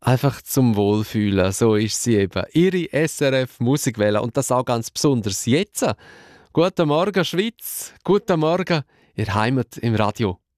Einfach zum Wohlfühlen, so ist sie eben. Ihre SRF Musikwelle und das auch ganz besonders jetzt. Guten Morgen Schweiz, guten Morgen, Ihr Heimat im Radio.